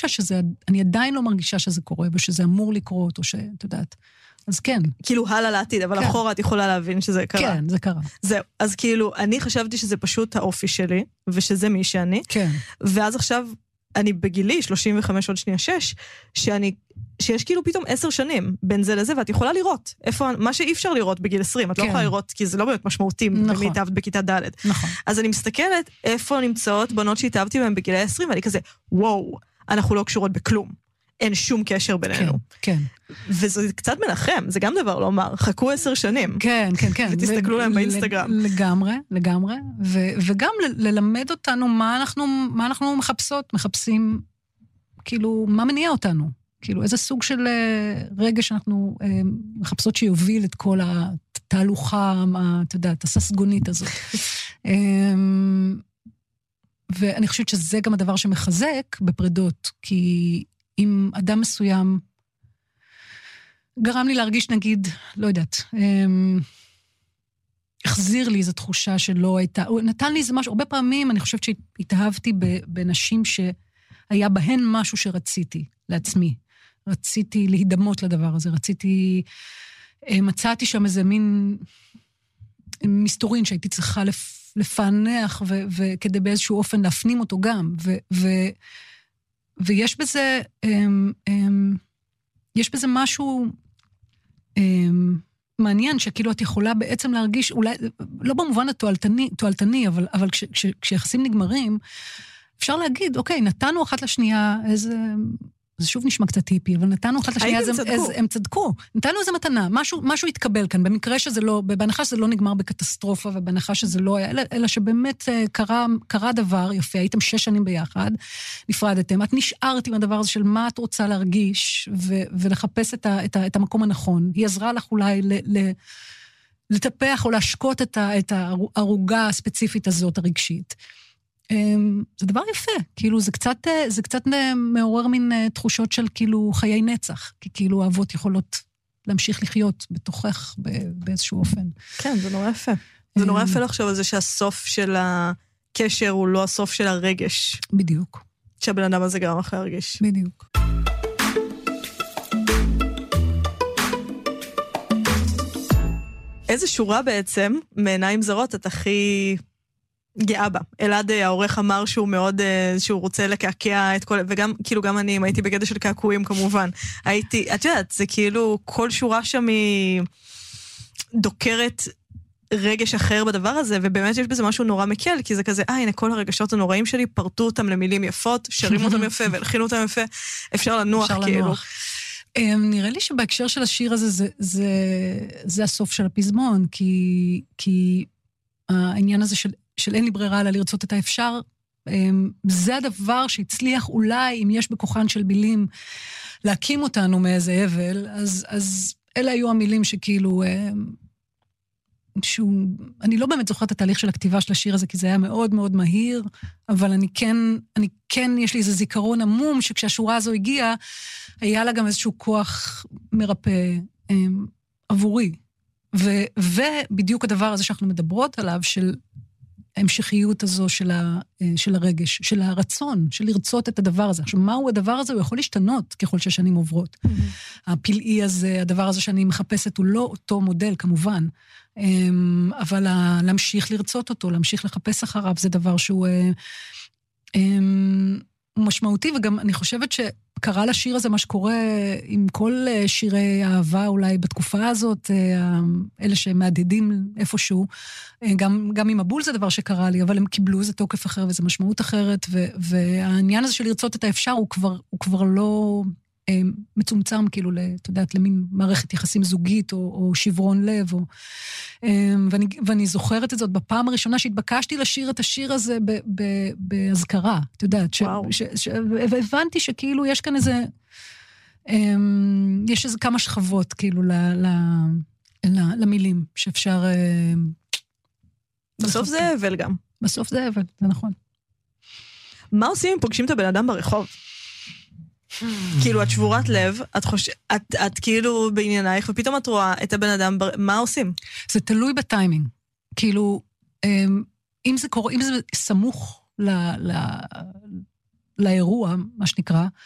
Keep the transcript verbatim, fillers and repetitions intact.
לך שזה, אני עדיין לא מרגישה שזה קורה, ושזה אמור לקרות, או שאת יודעת. אז כן. כאילו הלאה לעתיד, אבל כן. אחורה את יכולה להבין שזה קרה. כן, זה קרה. זהו, אז כאילו, אני חשבתי שזה פשוט האופי שלי, ושזה מי שאני. כן. ואז עכשיו, אני בגילי, שלושים וחמש עוד שנייה שש, שאני, שיש כאילו פתאום עשר שנים בין זה לזה, ואת יכולה לראות איפה, מה שאי אפשר לראות בגיל עשרים, את כן. לא יכולה לראות, כי זה לא באמת משמעותי, נכון. ומי התאהבת בכיתה ד'. נכון. אז אני מסתכלת איפה נמצאות בנות שהתאהבתי בהן בגילי עשרים, ואני כזה, וואו, אנחנו לא קשורות בכלום. אין שום קשר בינינו. כן, כן. וזה קצת מנחם, זה גם דבר לומר, חכו עשר שנים. כן, כן, כן. ותסתכלו להם באינסטגרם. לגמרי, לגמרי. וגם ללמד אותנו מה אנחנו מחפשות, מחפשים, כאילו, מה מניע אותנו? כאילו, איזה סוג של רגע שאנחנו מחפשות שיוביל את כל התהלוכה, אתה יודע, את הססגונית הזאת. ואני חושבת שזה גם הדבר שמחזק בפרדות, כי אם אדם מסוים גרם לי להרגיש, נגיד, לא יודעת, החזיר לי איזו תחושה שלא הייתה, הוא נתן לי איזה משהו, הרבה פעמים אני חושבת שהתאהבתי בנשים שהיה בהן משהו שרציתי לעצמי. רציתי להידמות לדבר הזה, רציתי, מצאתי שם איזה מין מסתורין שהייתי צריכה לפענח, וכדי באיזשהו אופן להפנים אותו גם, ו... ויש בזה, יש בזה משהו מעניין, שכאילו את יכולה בעצם להרגיש, אולי, לא במובן התועלתני, תועלתני, אבל, אבל כש, כש, כשיחסים נגמרים, אפשר להגיד, אוקיי, נתנו אחת לשנייה איזה, זה שוב נשמע קצת טיפי, אבל נתנו אחת לשנייה, אז הם, אז הם צדקו. נתנו איזה מתנה, משהו, משהו התקבל כאן, במקרה שזה לא, בהנחה שזה לא נגמר בקטסטרופה, ובהנחה שזה לא היה, אלא, אלא שבאמת קרה, קרה דבר יפה, הייתם שש שנים ביחד, נפרדתם, את נשארת עם הדבר הזה של מה את רוצה להרגיש, ו, ולחפש את, ה, את, ה, את המקום הנכון. היא עזרה לך אולי ל, ל, לטפח או להשקות את, ה, את הערוגה הספציפית הזאת, הרגשית. זה דבר יפה, כאילו זה קצת, זה קצת מעורר מין תחושות של כאילו חיי נצח, כי כאילו אהבות יכולות להמשיך לחיות בתוכך באיזשהו אופן. כן, זה נורא יפה. זה נורא יפה לחשוב על זה שהסוף של הקשר הוא לא הסוף של הרגש. בדיוק. שהבן אדם הזה גם אחרי הרגש. בדיוק. איזה שורה בעצם, מעיניים זרות, את הכי גאה בה. אלעד העורך אמר שהוא מאוד, שהוא רוצה לקעקע את כל, וגם, כאילו גם אני, אם הייתי בגדר של קעקועים כמובן, הייתי, את יודעת, זה כאילו, כל שורה שם היא דוקרת רגש אחר בדבר הזה, ובאמת יש בזה משהו נורא מקל, כי זה כזה, אה, הנה, כל הרגשות הנוראים שלי, פרטו אותם למילים יפות, שרים אותם יפה, והלחינו אותם יפה, אפשר לנוח, כאילו. נראה לי שבהקשר של השיר הזה, זה, זה, זה הסוף של הפזמון, כי, כי העניין הזה של של אין לי ברירה אלא לרצות את האפשר, זה הדבר שהצליח אולי, אם יש בכוחן של מילים, להקים אותנו מאיזה אבל, אז, אז אלה היו המילים שכאילו, שהוא, אני לא באמת זוכרת את התהליך של הכתיבה של השיר הזה, כי זה היה מאוד מאוד מהיר, אבל אני כן, אני כן, יש לי איזה זיכרון עמום, שכשהשורה הזו הגיעה, היה לה גם איזשהו כוח מרפא עבורי. ו, ובדיוק הדבר הזה שאנחנו מדברות עליו, של ההמשכיות הזו של, ה, של הרגש, של הרצון, של לרצות את הדבר הזה. עכשיו, מהו הדבר הזה? הוא יכול להשתנות ככל שהשנים עוברות. Mm-hmm. הפלאי הזה, הדבר הזה שאני מחפשת, הוא לא אותו מודל, כמובן, אבל להמשיך לרצות אותו, להמשיך לחפש אחריו, זה דבר שהוא משמעותי, וגם אני חושבת שקרה לשיר הזה מה שקורה עם כל שירי האהבה אולי בתקופה הזאת, אלה שמהדהדים איפשהו, גם, גם עם הבול זה דבר שקרה לי, אבל הם קיבלו איזה תוקף אחר ואיזה משמעות אחרת, ו, והעניין הזה של לרצות את האפשר הוא כבר, הוא כבר לא מצומצם כאילו, אתה יודעת, למין מערכת יחסים זוגית או, או שברון לב, או, ואני, ואני זוכרת את זאת בפעם הראשונה שהתבקשתי לשיר את השיר הזה ב, ב, בהזכרה, אתה יודעת, ש, ש, ש, והבנתי שכאילו יש כאן איזה, יש איזה כמה שכבות כאילו ל, ל, ל, למילים שאפשר, בסוף זה אבל גם. בסוף זה אבל, זה נכון. מה עושים אם פוגשים את הבן אדם ברחוב? כאילו, את שבורת לב, את חוש... את, את כאילו בעניינייך, ופתאום את רואה את הבן אדם, מה עושים? זה תלוי בטיימינג. כאילו, אם זה קורה, אם זה סמוך ל... ל... לאירוע, מה שנקרא,